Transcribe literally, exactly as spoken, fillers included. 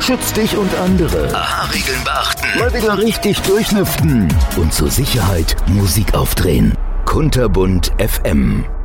Schützt dich und andere. A H-Regeln beachten. Mal wieder richtig durchlüften. Und zur Sicherheit Musik aufdrehen. Kunterbunt F M.